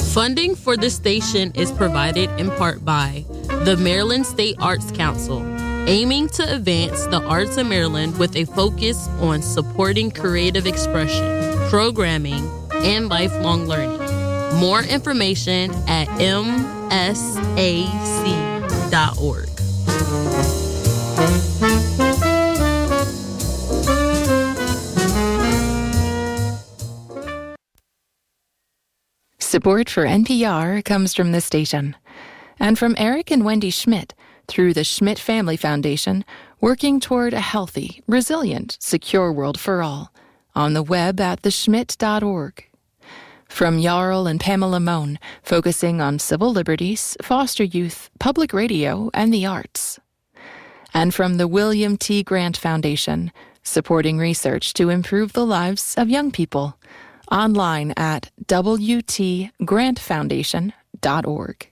Funding for the station is provided in part by the Maryland State Arts Council, aiming to advance the arts in Maryland with a focus on supporting creative expression, programming, and lifelong learning. More information at msac.org. Support for NPR comes from this station and from Eric and Wendy Schmidt through the Schmidt Family Foundation, working toward a healthy, resilient, secure world for all, on the web at theschmidt.org. From Jarl and Pamela Mohn, focusing on civil liberties, foster youth, public radio, and the arts. And from the William T. Grant Foundation, supporting research to improve the lives of young people. Online at wtgrantfoundation.org.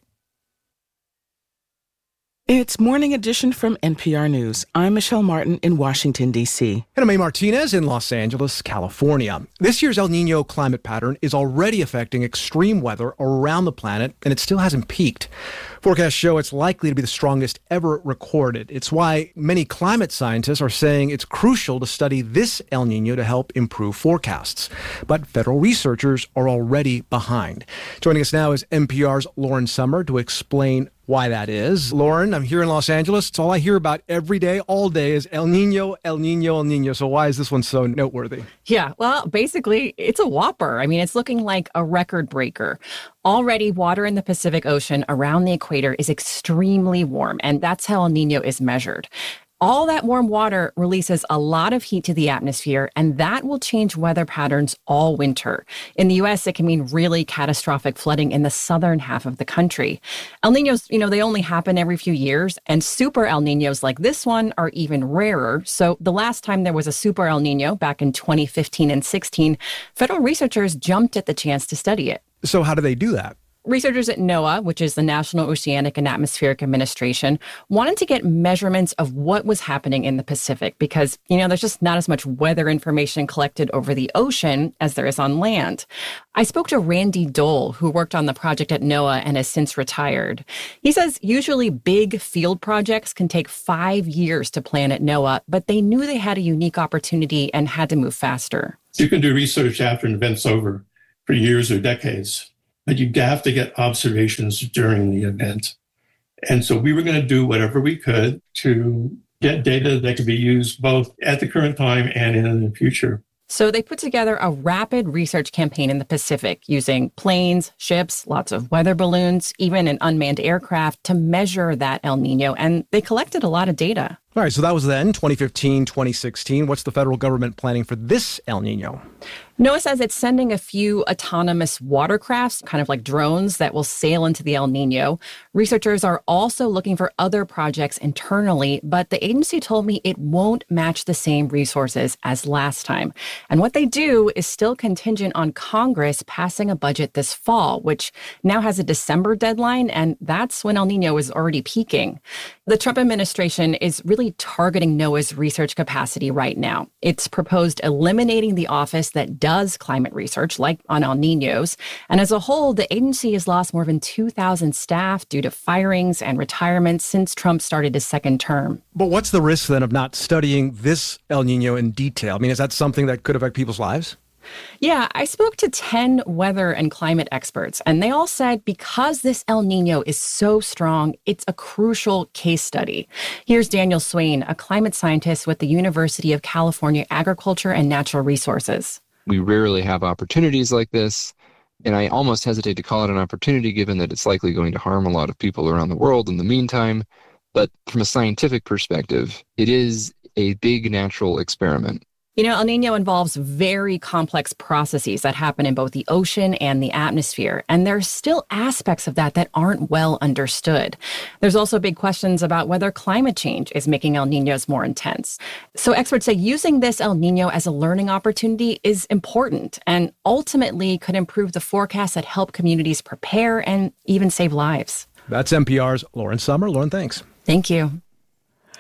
It's Morning Edition from NPR News. I'm Michelle Martin in Washington, D.C. And I'm A. Martinez in Los Angeles, California. This year's El Niño climate pattern is already affecting extreme weather around the planet, and it still hasn't peaked. Forecasts show it's likely to be the strongest ever recorded. It's why many climate scientists are saying it's crucial to study this El Niño to help improve forecasts. But federal researchers are already behind. Joining us now is NPR's Lauren Sommer to explain why that is. Lauren, I'm here in Los Angeles. It's all I hear about every day, all day is El Niño, El Niño, El Niño. So why is this one so noteworthy? Yeah, well, basically, it's a whopper. I mean, it's looking like a record breaker. Already, water in the Pacific Ocean around the equator is extremely warm, and that's how El Niño is measured. All that warm water releases a lot of heat to the atmosphere, and that will change weather patterns all winter. In the U.S., it can mean really catastrophic flooding in the southern half of the country. El Niños, they only happen every few years, and super El Niños like this one are even rarer. So the last time there was a super El Niño, back in 2015 and 16, federal researchers jumped at the chance to study it. So how do they do that? Researchers at NOAA, which is the National Oceanic and Atmospheric Administration, wanted to get measurements of what was happening in the Pacific because, there's just not as much weather information collected over the ocean as there is on land. I spoke to Randy Dole, who worked on the project at NOAA and has since retired. He says usually big field projects can take 5 years to plan at NOAA, but they knew they had a unique opportunity and had to move faster. You can do research after an event's over for years or decades, but you have to get observations during the event. And so we were going to do whatever we could to get data that could be used both at the current time and in the future. So they put together a rapid research campaign in the Pacific using planes, ships, lots of weather balloons, even an unmanned aircraft to measure that El Niño. And they collected a lot of data. All right, so that was then, 2015, 2016. What's the federal government planning for this El Niño? NOAA says it's sending a few autonomous watercrafts, kind of like drones, that will sail into the El Niño. Researchers are also looking for other projects internally, but the agency told me it won't match the same resources as last time. And what they do is still contingent on Congress passing a budget this fall, which now has a December deadline, and that's when El Niño is already peaking. The Trump administration is really targeting NOAA's research capacity right now. It's proposed eliminating the office that does climate research, like on El Niños. And as a whole, the agency has lost more than 2,000 staff due to firings and retirements since Trump started his second term. But what's the risk then of not studying this El Niño in detail? I mean, is that something that could affect people's lives? Yeah, I spoke to 10 weather and climate experts, and they all said because this El Niño is so strong, it's a crucial case study. Here's Daniel Swain, a climate scientist with the University of California Agriculture and Natural Resources. We rarely have opportunities like this, and I almost hesitate to call it an opportunity given that it's likely going to harm a lot of people around the world in the meantime. But from a scientific perspective, it is a big natural experiment. El Niño involves very complex processes that happen in both the ocean and the atmosphere, and there's still aspects of that aren't well understood. There's also big questions about whether climate change is making El Niños more intense. So experts say using this El Niño as a learning opportunity is important and ultimately could improve the forecasts that help communities prepare and even save lives. That's NPR's Lauren Sommer. Lauren, thanks. Thank you.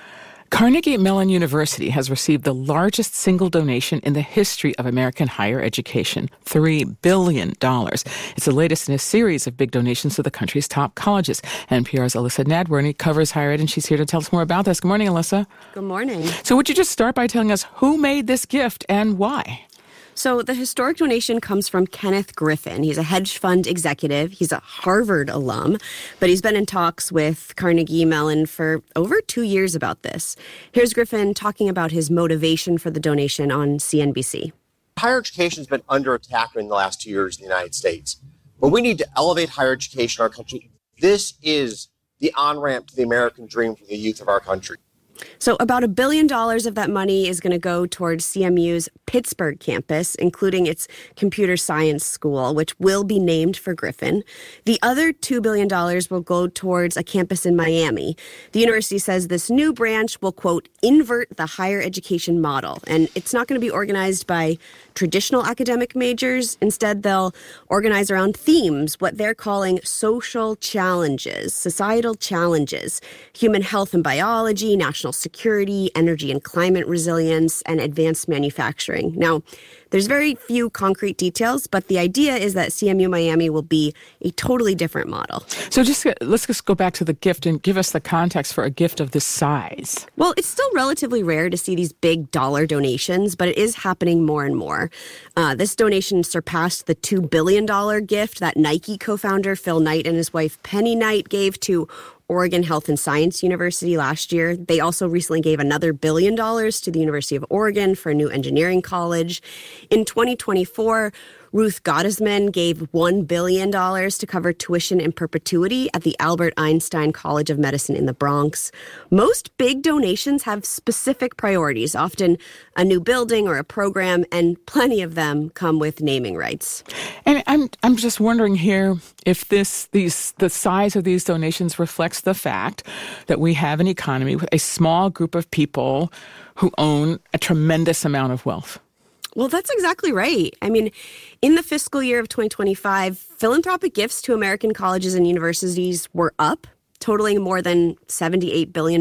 Carnegie Mellon University has received the largest single donation in the history of American higher education, $3 billion. It's the latest in a series of big donations to the country's top colleges. NPR's Alyssa Nadworny covers higher ed, and she's here to tell us more about this. Good morning, Alyssa. Good morning. So would you just start by telling us who made this gift and why? So the historic donation comes from Kenneth Griffin. He's a hedge fund executive. He's a Harvard alum, but he's been in talks with Carnegie Mellon for over 2 years about this. Here's Griffin talking about his motivation for the donation on CNBC. Higher education has been under attack in the last 2 years in the United States, but we need to elevate higher education in our country. This is the on-ramp to the American dream for the youth of our country. So about $1 billion of that money is going to go towards CMU's Pittsburgh campus, including its computer science school, which will be named for Griffin. The other $2 billion will go towards a campus in Miami. The university says this new branch will, quote, invert the higher education model. And it's not going to be organized by traditional academic majors. Instead, they'll organize around themes, what they're calling social challenges, societal challenges, human health and biology, national security, energy and climate resilience, and advanced manufacturing. Now, there's very few concrete details, but the idea is that CMU Miami will be a totally different model. So let's just go back to the gift and give us the context for a gift of this size. Well, it's still relatively rare to see these big dollar donations, but it is happening more and more. This donation surpassed the $2 billion gift that Nike co-founder Phil Knight and his wife Penny Knight gave to Oregon Health and Science University last year. They also recently gave another $1 billion to the University of Oregon for a new engineering college. In 2024, Ruth Gottesman gave $1 billion to cover tuition in perpetuity at the Albert Einstein College of Medicine in the Bronx. Most big donations have specific priorities, often a new building or a program, and plenty of them come with naming rights. And I'm just wondering here if the size of these donations reflects the fact that we have an economy with a small group of people who own a tremendous amount of wealth. Well, that's exactly right. I mean, in the fiscal year of 2025, philanthropic gifts to American colleges and universities were up, totaling more than $78 billion.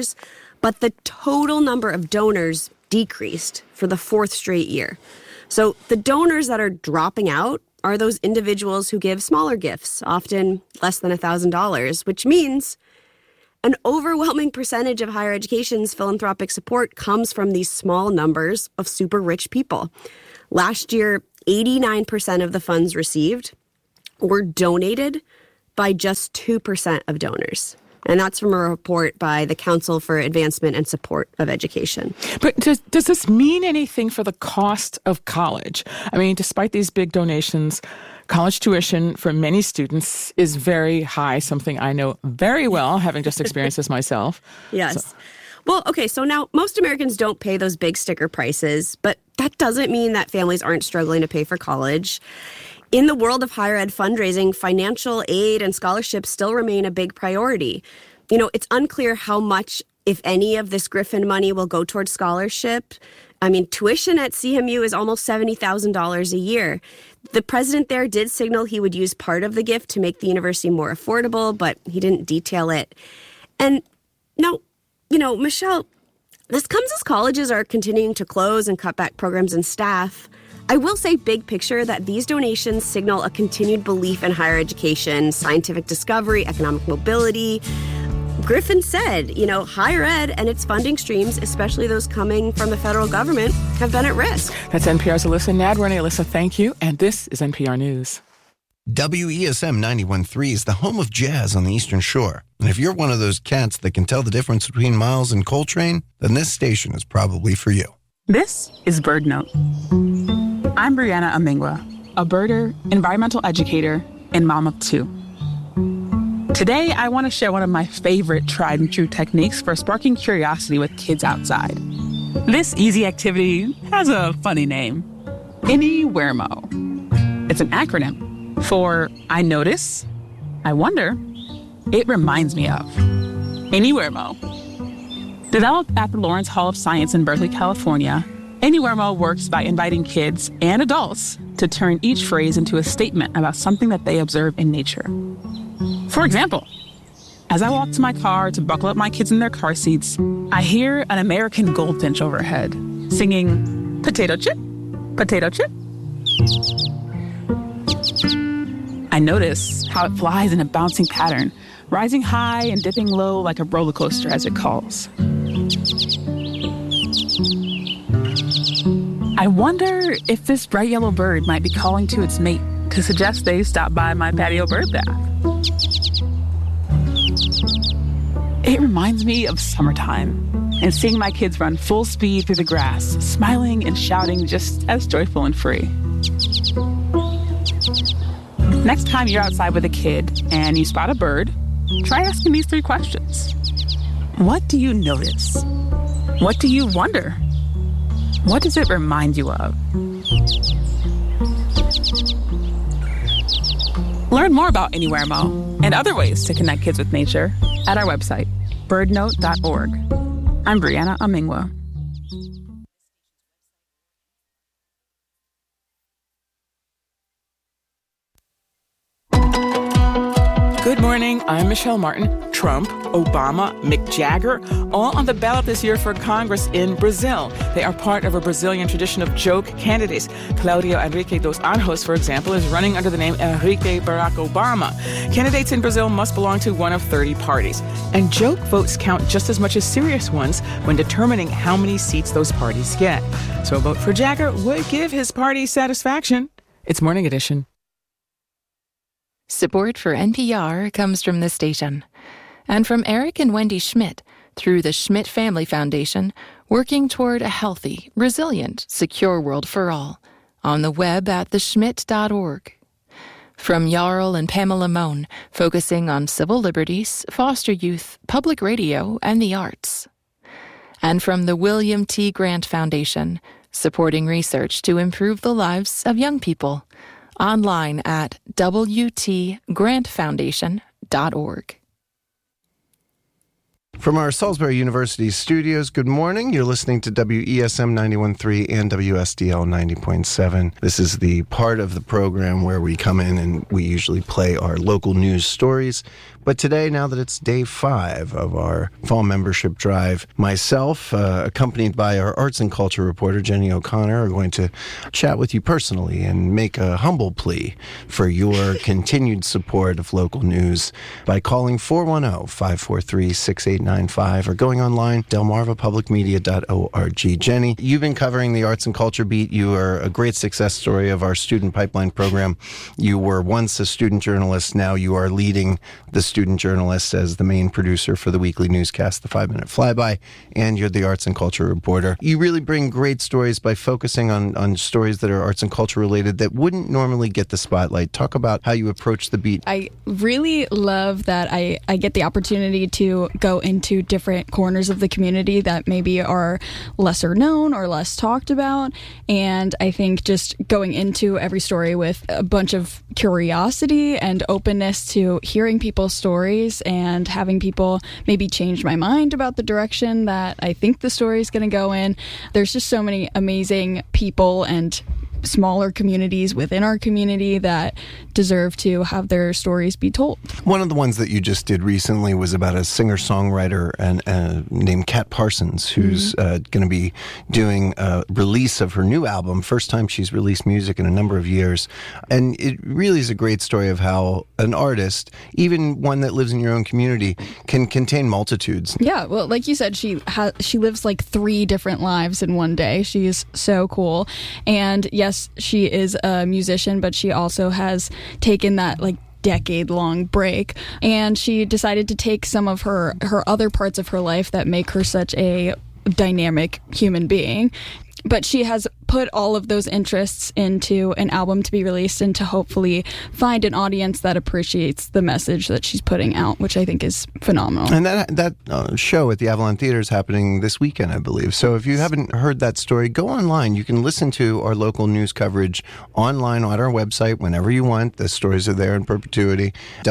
But the total number of donors decreased for the fourth straight year. So the donors that are dropping out are those individuals who give smaller gifts, often less than $1,000, which means an overwhelming percentage of higher education's philanthropic support comes from these small numbers of super rich people. Last year, 89% of the funds received were donated by just 2% of donors. And that's from a report by the Council for Advancement and Support of Education. But does this mean anything for the cost of college? I mean, despite these big donations, college tuition for many students is very high, something I know very well, having just experienced this myself. Yes. So. Well, okay, so now most Americans don't pay those big sticker prices, but that doesn't mean that families aren't struggling to pay for college. In the world of higher ed fundraising, financial aid and scholarships still remain a big priority. You know, it's unclear how much, if any, of this Griffin money will go towards scholarship. I mean, tuition at CMU is almost $70,000 a year. The president there did signal he would use part of the gift to make the university more affordable, but he didn't detail it. And now, you know, Michelle, this comes as colleges are continuing to close and cut back programs and staff. I will say big picture that these donations signal a continued belief in higher education, scientific discovery, economic mobility. Griffin said, you know, higher ed and its funding streams, especially those coming from the federal government, have been at risk. That's NPR's Alyssa Nadworny. Alyssa, thank you. And this is NPR News. WESM 91.3 is the home of jazz on the Eastern Shore. And if you're one of those cats that can tell the difference between Miles and Coltrane, then this station is probably for you. This is Bird Note. I'm Brianna Amingwa, a birder, environmental educator, and mom of two. Today, I want to share one of my favorite tried and true techniques for sparking curiosity with kids outside. This easy activity has a funny name, Anywheremo. It's an acronym for I notice, I wonder, it reminds me of. Anywheremo. Developed at the Lawrence Hall of Science in Berkeley, California, Anywheremo works by inviting kids and adults to turn each phrase into a statement about something that they observe in nature. For example, As I walk to my car to buckle up my kids in their car seats, I hear an American goldfinch overhead singing, "Potato chip, potato chip." I notice how it flies in a bouncing pattern, rising high and dipping low like a roller coaster as it calls. I wonder if this bright yellow bird might be calling to its mate to suggest they stop by my patio bird bath. It reminds me of summertime and seeing my kids run full speed through the grass, smiling and shouting just as joyful and free. Next time you're outside with a kid and you spot a bird, try asking these 3 questions. What do you notice? What do you wonder? What does it remind you of? Learn more about Anywhere Mo and other ways to connect kids with nature at our website, birdnote.org. I'm Brianna Amingwa. Good morning, I'm Michelle Martin. Trump, Obama, Mick Jagger, all on the ballot this year for Congress in Brazil. They are part of a Brazilian tradition of joke candidates. Claudio Henrique dos Anjos, for example, is running under the name Enrique Barack Obama. Candidates in Brazil must belong to one of 30 parties. And joke votes count just as much as serious ones when determining how many seats those parties get. So a vote for Jagger would give his party satisfaction. It's Morning Edition. Support for NPR comes from this station and from Eric and Wendy Schmidt through the Schmidt Family Foundation, working toward a healthy, resilient, secure world for all, on the web at theschmidt.org. From Jarl and Pamela Mohn, focusing on civil liberties, foster youth, public radio, and the arts. And from the William T. Grant Foundation, supporting research to improve the lives of young people. Online at wtgrantfoundation.org. From our Salisbury University studios, good morning. You're listening to WESM 91.3 and WSDL 90.7. This is the part of the program where we come in and we usually play our local news stories. But today, now that it's day 5 of our fall membership drive, myself, accompanied by our arts and culture reporter, Jenny O'Connor, are going to chat with you personally and make a humble plea for your continued support of local news by calling 410-543-6895 or going online, delmarvapublicmedia.org. Jenny, you've been covering the arts and culture beat. You are a great success story of our student pipeline program. You were once a student journalist. Now you are leading the student journalist as the main producer for the weekly newscast, The 5-Minute Flyby, and you're the arts and culture reporter. You really bring great stories by focusing on stories that are arts and culture related that wouldn't normally get the spotlight. Talk about how you approach the beat. I really love that I get the opportunity to go into different corners of the community that maybe are lesser known or less talked about. And I think just going into every story with a bunch of curiosity and openness to hearing people's stories and having people maybe change my mind about the direction that I think the story is going to go in. There's just so many amazing people and smaller communities within our community that deserve to have their stories be told. One of the ones that you just did recently was about a singer-songwriter named Kat Parsons, who's going to be doing a release of her new album, first time she's released music in a number of years. And it really is a great story of how an artist, even one that lives in your own community, can contain multitudes. Yeah, well, like you said, she lives like 3 different lives in one day. She's so cool. And yes, she is a musician, but she also has taken that like decade-long break, and she decided to take some of her other parts of her life that make her such a dynamic human being. But she has put all of those interests into an album to be released and to hopefully find an audience that appreciates the message that she's putting out, which I think is phenomenal. And that show at the Avalon Theater is happening this weekend, I believe. So if you haven't heard that story, go online. You can listen to our local news coverage online on our website whenever you want. The stories are there in perpetuity.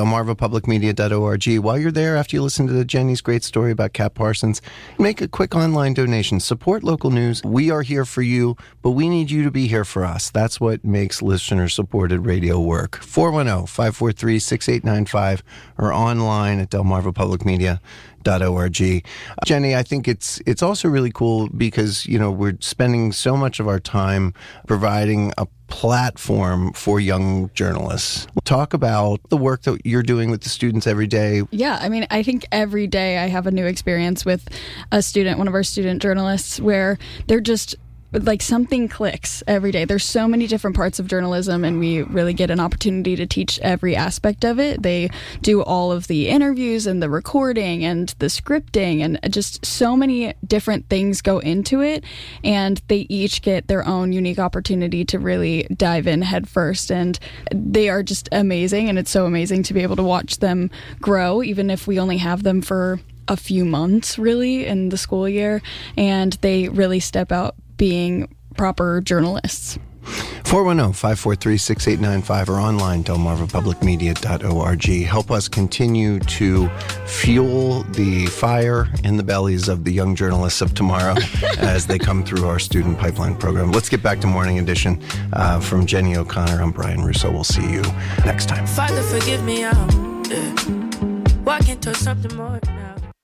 delmarvapublicmedia.org. While you're there, after you listen to Jenny's great story about Kat Parsons, make a quick online donation. Support local news. We are here here for you, but we need you to be here for us. That's what makes listener-supported radio work. 410-543-6895 or online at delmarvapublicmedia.org. Jenny, I think it's also really cool because, we're spending so much of our time providing a platform for young journalists. Talk about the work that you're doing with the students every day. Yeah, I think every day I have a new experience with a student, one of our student journalists, where they're just like something clicks every day. There's so many different parts of journalism, and we really get an opportunity to teach every aspect of it. They do all of the interviews and the recording and the scripting, and just so many different things go into it, and they each get their own unique opportunity to really dive in head first, and they are just amazing, and it's so amazing to be able to watch them grow, even if we only have them for a few months really in the school year, and they really step out being proper journalists. 410-543-6895 or online, delmarvapublicmedia.org. Help us continue to fuel the fire in the bellies of the young journalists of tomorrow as they come through our student pipeline program. Let's get back to Morning Edition. From Jenny O'Connor, I'm Brian Russo. We'll see you next time. Father, forgive me, I'm walking towards something more now.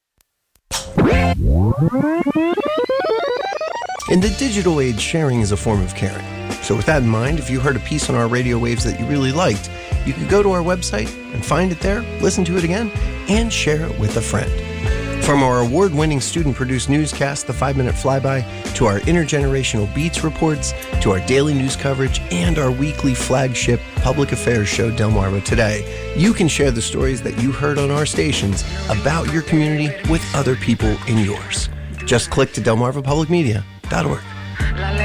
In the digital age, sharing is a form of caring. So with that in mind, if you heard a piece on our radio waves that you really liked, you could go to our website and find it there, listen to it again, and share it with a friend. From our award-winning student-produced newscast, The 5-Minute Flyby, to our intergenerational Beats reports, to our daily news coverage, and our weekly flagship public affairs show, Delmarva Today, you can share the stories that you heard on our stations about your community with other people in yours. Just click to delmarvapublicmedia.org.